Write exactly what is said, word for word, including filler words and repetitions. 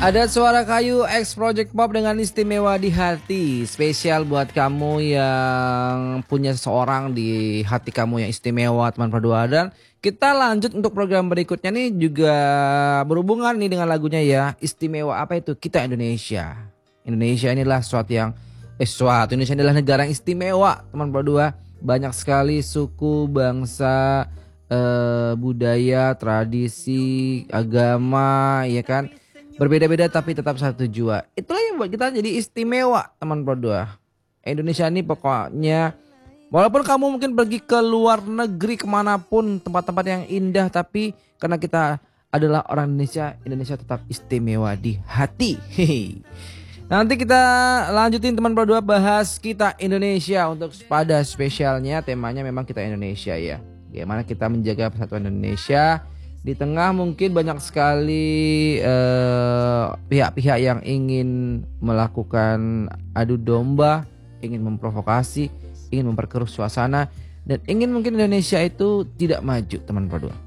Ada Suara Kayu X Project Pop dengan Istimewa di Hati. Spesial buat kamu yang punya seseorang di hati kamu yang istimewa, teman berdua. Dan kita lanjut untuk program berikutnya nih, juga berhubungan nih dengan lagunya ya. Istimewa apa itu? Kita Indonesia. Indonesia inilah suatu yang eh suatu Indonesia adalah negara yang istimewa, teman berdua. Banyak sekali suku, bangsa, eh, budaya, tradisi, agama, ya kan? Berbeda-beda tapi tetap satu jua. Itulah yang buat kita jadi istimewa, teman berdua. Indonesia ini pokoknya, walaupun kamu mungkin pergi ke luar negeri kemanapun, tempat-tempat yang indah, tapi karena kita adalah orang Indonesia, Indonesia tetap istimewa di hati. Hehe. Nanti kita lanjutin teman berdua, bahas kita Indonesia. Untuk pada spesialnya temanya memang kita Indonesia ya. Bagaimana kita menjaga persatuan Indonesia. Di tengah mungkin banyak sekali eh, pihak-pihak yang ingin melakukan adu domba, ingin memprovokasi, ingin memperkeruh suasana, dan ingin mungkin Indonesia itu tidak maju, teman berdua.